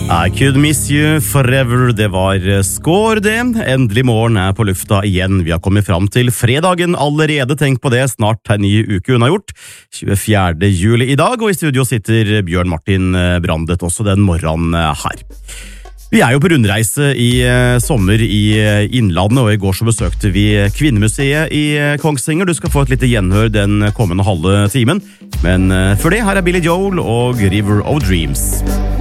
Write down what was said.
I could miss you forever, det var Skår det. Endelig morgen på lufta igjen. Vi har kommet fram til fredagen allerede, tenk på det, snart en ny uke unnagjort. 24. juli i dag, og i studio sitter Bjørn Martin Brandet også den morgenen her. Vi jo på rundreise i sommer i Innlandet, og i går så besøkte vi Kvinnemuseet i Kongsvinger. Du skal få et lite gjenhør den kommende halve timen. Men før det, her Billy Joel og River of Dreams.